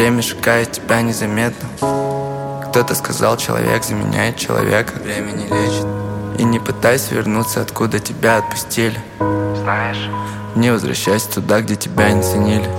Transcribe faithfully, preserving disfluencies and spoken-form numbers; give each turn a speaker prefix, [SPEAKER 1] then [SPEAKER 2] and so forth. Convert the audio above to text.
[SPEAKER 1] Время шагает тебя незаметно. Кто-то сказал, человек заменяет человека. Время не лечит. И не пытайся вернуться, откуда тебя отпустили.
[SPEAKER 2] Знаешь,
[SPEAKER 1] Не возвращайся туда, где тебя не ценили.